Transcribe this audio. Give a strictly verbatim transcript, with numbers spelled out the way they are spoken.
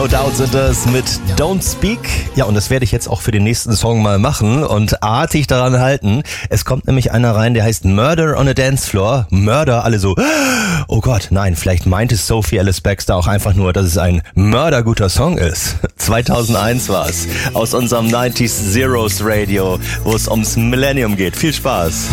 No Doubt sind es mit Don't Speak. Ja, und das werde ich jetzt auch für den nächsten Song mal machen und artig daran halten. Es kommt nämlich einer rein, der heißt Murder on a Dance Floor. Murder, alle so, oh Gott, nein, vielleicht meinte Sophie Ellis Bextor auch einfach nur, dass es ein mörderguter Song ist. zweitausendeins war's. Aus unserem neunzig Zeros Radio, wo es ums Millennium geht. Viel Spaß.